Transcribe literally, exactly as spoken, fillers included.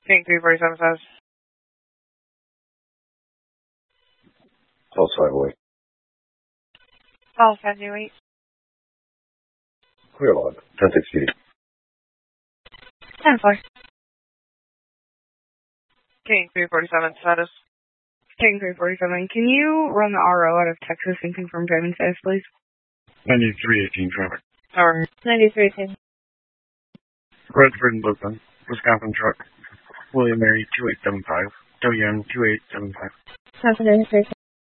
King three forty-seven says. Pulse five oh eight. Pulse five oh eight. Clear log. ten sixty. ten four. King three forty-seven status. King three forty-seven, can you run the R O out of Texas and confirm driving status, please? ninety-three eighteen traffic. Or ninety-three eighteen. Redford and Lisbon, Wisconsin truck. William Mary two eight seven five. W M two eight seven five. ninety-three